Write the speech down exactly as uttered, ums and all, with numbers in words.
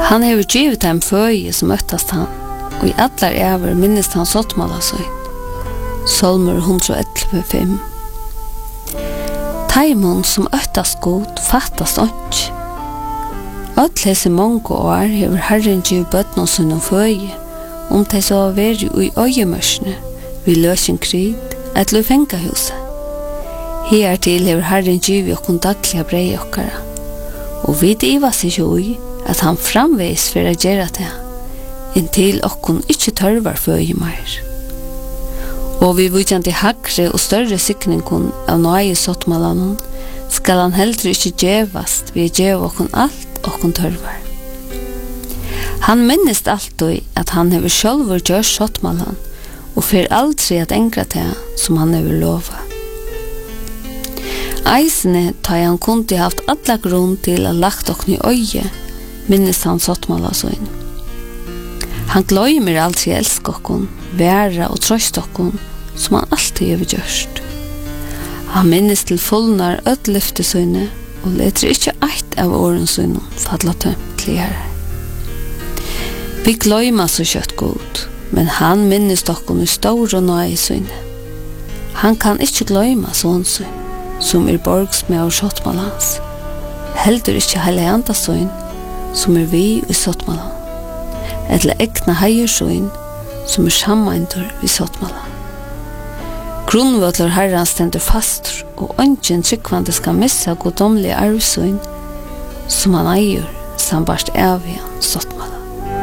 Han hever givet dem føje som møttast han, og i allar ever minnest han sottmala søgn. Salmer one eleven fem. Taimon som øttast god fattast ånds. Öll hese mange år hever Herren givet bøtnon søgn føje, om de så veri ui øyemørsne, vi løsjen krig, et løy fengahuset. Her til hever Herren givet okkon daglige brei okkara, og vi divas ikkje ui at han framveis for å gjøre det, inntil okkon ikkje tørvar føye meir. Og vi vujtjandi hagre og større sikningen av nøye sottmalanon, skal han heller ikkje gjevast ved å gjeve okkon alt okkon tørvar. Han minnest alltid at han hever sjølver gjør sottmalan, og fer aldri at engra det som han hever lova. Eisene tar han kunde haft alla grunn til å lagt okkon i øye, minnes han sottmala søgn. Han gløymer aldri elsk okkon, væra og trøst okkon, som han alltid hever gjørst. Han minnes til fullnar ødlyfte søgne, og leter ikkje eit av åren søgn falla tømt til herre. Vi gløymer så kjøtt god, men han minnes okkon i stor og nøye søgne. Han kan ikkje gløyma sånn søgn, som er borgs med av sottmalans. Heldur ikkje heile anda søgn, som er vi i sottmalan, eller egna heiersøyn, som er sammeindur vi sottmalan. Grunnvøtler herran stendur fast, og ønsken tryggvande skal missa godomlige arvsøyn, som han eier, sambarst av igjen sottmalan.